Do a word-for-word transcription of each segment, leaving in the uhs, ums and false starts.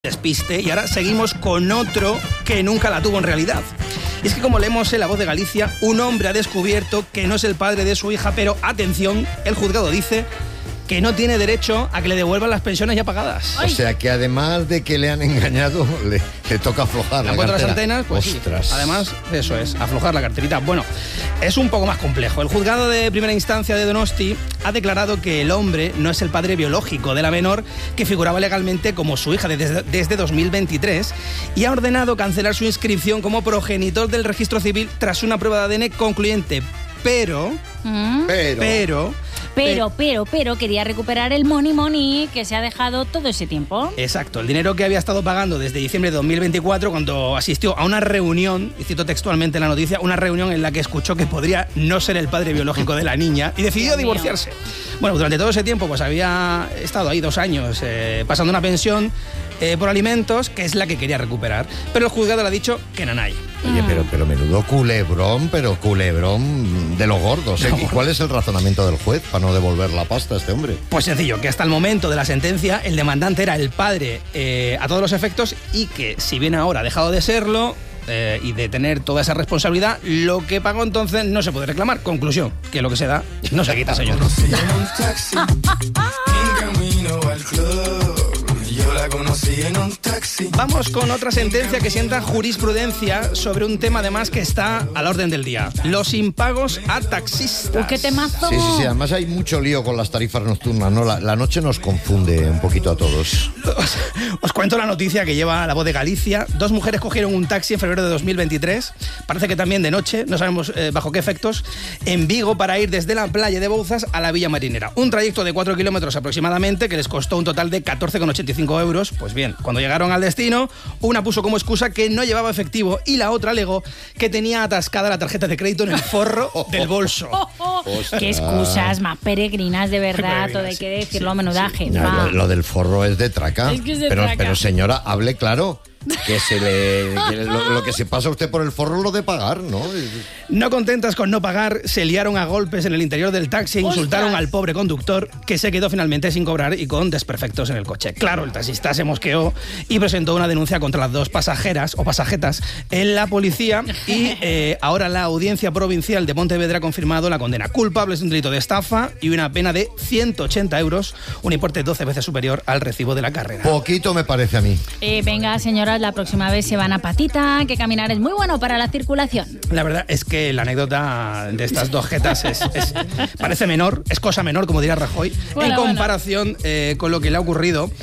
Despiste, y ahora seguimos con otro que nunca la tuvo en realidad. Y es que, como leemos en La Voz de Galicia, un hombre ha descubierto que no es el padre de su hija, pero atención, el juzgado dice que no tiene derecho a que le devuelvan las pensiones ya pagadas. O sea que además de que le han engañado, le, le toca aflojar la cartera. las antenas, pues Ostras. Sí. Además, eso es, aflojar la carterita. Bueno, es un poco más complejo. El juzgado de primera instancia de Donosti ha declarado que el hombre no es el padre biológico de la menor, que figuraba legalmente como su hija desde, desde dos mil veintitrés, y ha ordenado cancelar su inscripción como progenitor del registro civil tras una prueba de A D N concluyente. Pero, ¿Mm? pero, pero... Pero, pero, pero, quería recuperar el money money que se ha dejado todo ese tiempo. Exacto, el dinero que había estado pagando desde diciembre de dos mil veinticuatro, cuando asistió a una reunión, y cito textualmente la noticia, una reunión en la que escuchó que podría no ser el padre biológico de la niña y decidió divorciarse. Bueno, durante todo ese tiempo pues había estado ahí dos años eh, pasando una pensión eh, por alimentos, que es la que quería recuperar. Pero el juzgado le ha dicho que nanay. Oye, pero, pero menudo culebrón, pero culebrón de los gordos, ¿eh? ¿Y cuál es el razonamiento del juez para no devolver la pasta a este hombre? Pues sencillo, que hasta el momento de la sentencia el demandante era el padre eh, a todos los efectos, y que si bien ahora ha dejado de serlo eh, y de tener toda esa responsabilidad, lo que pagó entonces no se puede reclamar. Conclusión, que lo que se da no se quita, señor. Vamos con otra sentencia que sienta jurisprudencia sobre un tema además que está a la orden del día: los impagos a taxistas. Uy, qué temazo. Sí, sí, sí, además hay mucho lío con las tarifas nocturnas, ¿no? La, la noche nos confunde un poquito a todos. Os, os cuento la noticia que lleva La Voz de Galicia. Dos mujeres cogieron un taxi en febrero de dos mil veintitrés, parece que también de noche, no sabemos eh, bajo qué efectos, en Vigo, para ir desde la playa de Bouzas a la Villa Marinera. Un trayecto de cuatro kilómetros aproximadamente, que les costó un total de catorce con ochenta y cinco euros. Pues bien, cuando llegaron al destino, una puso como excusa que no llevaba efectivo y la otra alegó que tenía atascada la tarjeta de crédito en el forro del bolso. Oh, oh. Qué excusas más peregrinas, de verdad, todo hay que decirlo, sí, menudaje. Sí. No, lo, lo del forro es de traca. Es que es de pero, traca. pero señora, hable claro. Que se le que lo, lo que se pasa a usted por el forro lo de pagar, ¿no? No contentas con no pagar, se liaron a golpes en el interior del taxi e insultaron ¡Ostras! al pobre conductor, que se quedó finalmente sin cobrar y con desperfectos en el coche. Claro, el taxista se mosqueó y presentó una denuncia contra las dos pasajeras o pasajetas en la policía, y eh, ahora la Audiencia Provincial de Pontevedra ha confirmado la condena. Culpables de un delito de estafa y una pena de ciento ochenta euros, un importe doce veces superior al recibo de la carrera. Poquito me parece a mí. Eh, venga, señora, la próxima vez se van a patita, que caminar es muy bueno para la circulación. La verdad es que la anécdota de estas dos jetas es, es, parece menor, es cosa menor, como diría Rajoy, bueno, en comparación bueno. eh, con lo que le ha ocurrido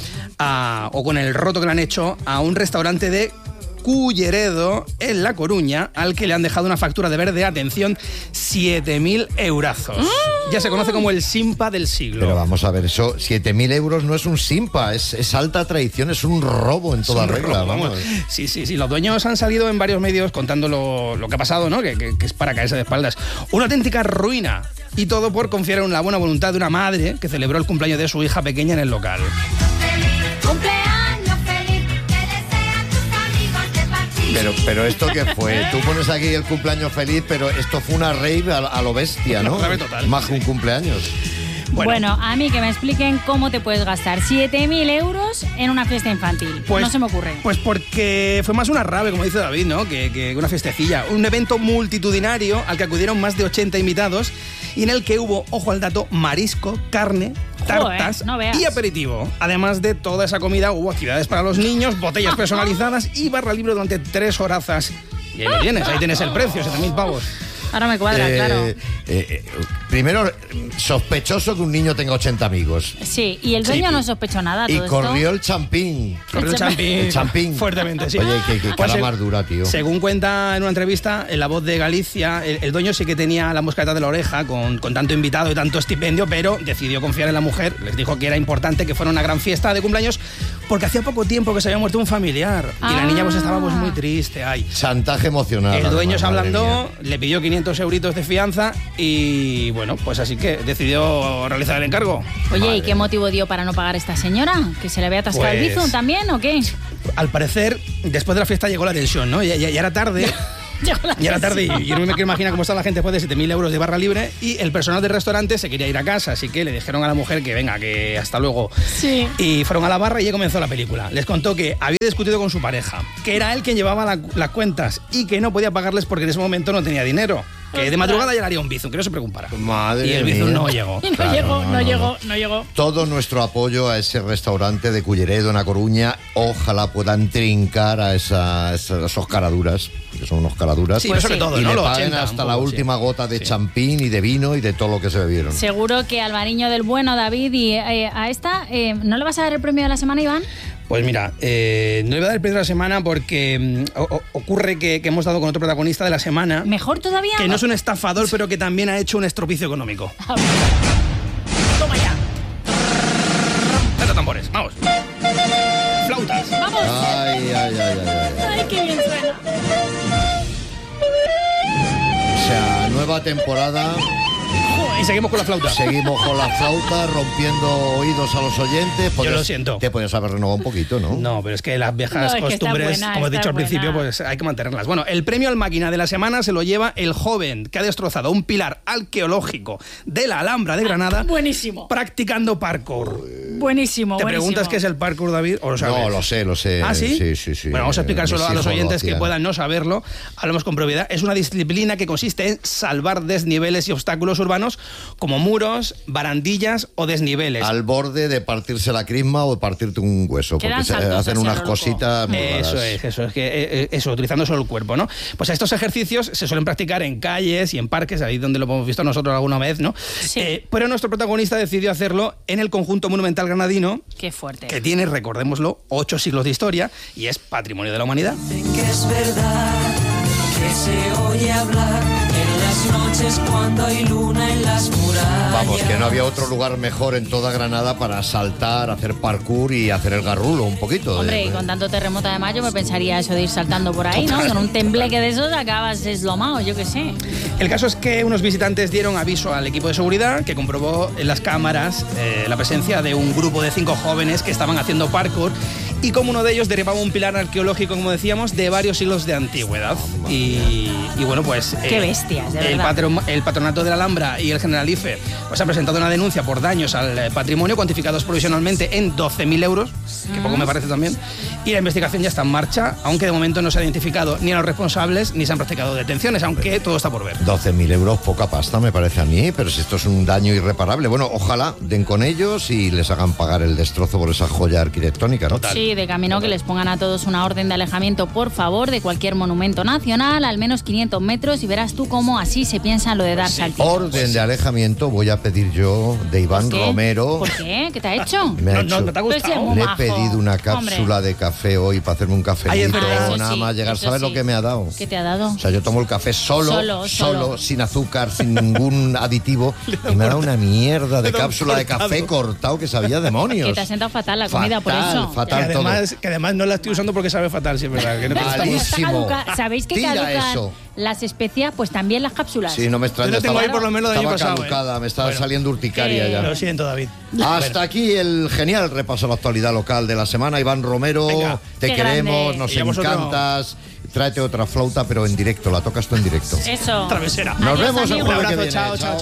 a, o con el roto que le han hecho a un restaurante de Culleredo, en La Coruña, al que le han dejado una factura de verde, atención, siete mil eurazos. Mm. Ya se conoce como el simpa del siglo. Pero vamos a ver, eso, siete mil euros no es un simpa, es, es alta traición, es un robo en toda regla. Robo, vamos. Sí, sí, sí, los dueños han salido en varios medios contando lo, lo que ha pasado, ¿no? Que, que, que es para caerse de espaldas. Una auténtica ruina. Y todo por confiar en la buena voluntad de una madre que celebró el cumpleaños de su hija pequeña en el local. Pero, pero ¿esto qué fue? Tú pones aquí el cumpleaños feliz, pero esto fue una rave a, a lo bestia, ¿no? Una rave total. Más que un cumpleaños. Bueno. bueno, a mí que me expliquen cómo te puedes gastar siete mil euros en una fiesta infantil. Pues no se me ocurre. Pues porque fue más una rave, como dice David, ¿no? Que, que una fiestecilla. Un evento multitudinario al que acudieron más de ochenta invitados y en el que hubo, ojo al dato, marisco, carne, tartas, Joder, no y aperitivo. Además de toda esa comida, hubo actividades para los niños, botellas personalizadas y barra libre durante tres horazas. Y ahí lo tienes, ahí tienes el precio, siete mil pavos. Ahora me cuadra, eh, claro. Eh, eh, primero, sospechoso que un niño tenga ochenta amigos. Sí, y el dueño sí, no sospechó nada. Y todo corrió esto. el champín. Corrió el champín. El champín. Fuertemente, sí. Oye, que, que Pues cara más dura, tío. Según cuenta en una entrevista en La Voz de Galicia, el, el dueño sí que tenía la mosca detrás de la oreja con, con tanto invitado y tanto estipendio, pero decidió confiar en la mujer. Les dijo que era importante que fuera una gran fiesta de cumpleaños porque hacía poco tiempo que se había muerto un familiar. Ah. Y la niña pues estaba pues, muy triste. Ay. Chantaje emocional. El dueño además, se ablandó, mía. le pidió quinientos euritos de fianza y bueno, pues así que decidió realizar el encargo. Oye, Madre ¿y qué motivo dio para no pagar esta señora? ¿Que se le había atascado Pues, el bizum también o qué? Al parecer, después de la fiesta llegó la tensión, ¿no? Ya, ya, ya era tarde Ya era tarde y yo no me quiero imaginar cómo está la gente después de siete mil euros de barra libre y el personal del restaurante se quería ir a casa, así que le dijeron a la mujer que venga, que hasta luego. Sí. Y fueron a la barra y ya comenzó la película. Les contó que había discutido con su pareja, que era él quien llevaba la, las cuentas y que no podía pagarles porque en ese momento no tenía dinero. Que de madrugada ya le haría un bizum, que no se preocupara. Madre y el bizum mía. no llegó. Y no Claro, llegó, no, no, no, llegó, no. no llegó. Todo nuestro apoyo a ese restaurante de Culleredo, en A Coruña. Ojalá puedan trincar a, esa, a esos caraduras, que son unos caraduras. Sí, pero sobre todo, y ¿no? le Los paguen ochenta, hasta un la poco, última sí. gota de Sí. champín y de vino y de todo lo que se bebieron. Seguro que Alvariño del bueno, David, y eh, a esta, eh, ¿no le vas a dar el premio de la semana, Iván? Pues mira, eh, no le voy a dar el premio de la semana porque mm, o- o- ocurre que, que hemos dado con otro protagonista de la semana, ¿Mejor todavía? que no es un estafador, pero que también ha hecho un estropicio económico. Toma ya. Dale tambores, vamos. Flautas. ¡Vamos! Ay, ay, ay, ay, ay. ¡Ay, qué bien suena! O sea, nueva temporada. Y seguimos con la flauta. Seguimos con la flauta, rompiendo oídos a los oyentes. Yo lo Podías- siento. Te podías haber renovado un poquito, ¿no? No, pero es que las viejas No, es que está costumbres, buena, como he está dicho al buena. principio, pues hay que mantenerlas. Bueno, el premio al máquina de la semana se lo lleva el joven que ha destrozado un pilar arqueológico de la Alhambra de Granada Buenísimo. practicando parkour. Buenísimo, ¿Te buenísimo. preguntas qué es el parkour, David? ¿O lo sabes? No, lo sé, lo sé. ¿Ah, sí? Sí, sí, sí. Bueno, vamos a explicárselo Mis a los hijos lo oyentes que hacían. puedan no saberlo. Hablamos con propiedad. Es una disciplina que consiste en salvar desniveles y obstáculos urbanos como muros, barandillas o desniveles. Al borde de partirse la crisma o de partirte un hueso, Quedan porque se saltos hacen hacia unas lo loco. cositas muy Eso raras. es, eso es, que, eh, eh, eso, utilizando solo el cuerpo, ¿no? Pues estos ejercicios se suelen practicar en calles y en parques, ahí donde lo hemos visto nosotros alguna vez, ¿no? Sí. Eh, pero nuestro protagonista decidió hacerlo en el conjunto monumental granadino, Qué fuerte. que tiene, recordémoslo, ocho siglos de historia y es patrimonio de la humanidad. Que es verdad que se oye hablar en las noches cuando hay luna en las murallas. Vamos, que no había otro lugar mejor en toda Granada para saltar, hacer parkour y hacer el garrulo un poquito. de- Hombre, y con tanto terremoto además yo me pensaría eso de ir saltando por ahí, ¿no? Con un tembleque de esos acabas deslomado, yo qué sé. El caso es que unos visitantes dieron aviso al equipo de seguridad que comprobó en las cámaras eh, la presencia de un grupo de cinco jóvenes que estaban haciendo parkour y como uno de ellos derribaba un pilar arqueológico, como decíamos, de varios siglos de antigüedad. Y, y bueno, pues... Qué bestias, de el, verdad. patro- el Patronato de la Alhambra y el Generalife pues han presentado una denuncia por daños al eh, patrimonio cuantificados provisionalmente en doce mil euros, que poco me parece también, y la investigación ya está en marcha, aunque de momento no se ha identificado ni a los responsables ni se han practicado detenciones, aunque todo está por ver. doce mil euros, poca pasta me parece a mí, pero si esto es un daño irreparable. Bueno, ojalá den con ellos y les hagan pagar el destrozo por esa joya arquitectónica, ¿no? Sí, de camino que les pongan a todos una orden de alejamiento, por favor, de cualquier monumento nacional, al menos quinientos metros, y verás tú cómo así se piensa lo de dar saltitos. Orden de alejamiento voy a pedir yo de Iván ¿Qué? Romero. ¿Por qué? ¿Qué te ha hecho? Me ha No, hecho- no, ¿no te ha Pues sí, gustado? muy Le he majo. pedido una cápsula Hombre. de café hoy para hacerme un cafelito, Ay, es verdad. Eso nada sí, más llegar. eso ¿Sabes sí. lo que me ha dado? ¿Qué te ha dado? O sea, yo tomo el café solo, Solo, solo, solo. sin azúcar, sin ningún aditivo, y me ha dado una mierda de Le da un cápsula de cortado. café cortado que sabía demonios. Que te ha sentado fatal la comida, por Fatal, eso. Que fatal además, que además no la estoy usando porque sabe fatal, sí, es verdad. Que no te gusta. Vale. Está Buenísimo. caduca- ¿Sabéis que Tira caducan eso. las especias? Pues también las cápsulas. Sí, no me extraña. Yo la tengo estaba, ahí por lo menos del año estaba pasado, ¿eh? caducada, me estaba Bueno. saliendo urticaria Eh, ya. Lo siento, David. Hasta aquí el genial repaso a la actualidad local de la semana. Iván Romero, Venga. te Qué queremos, grande. nos Y a vosotros. encantas. Tráete otra flauta, pero en directo, la tocas tú en directo. Eso. Travesera. Nos Adiós, vemos el amigos. jueves que Un abrazo, viene. chao, chao.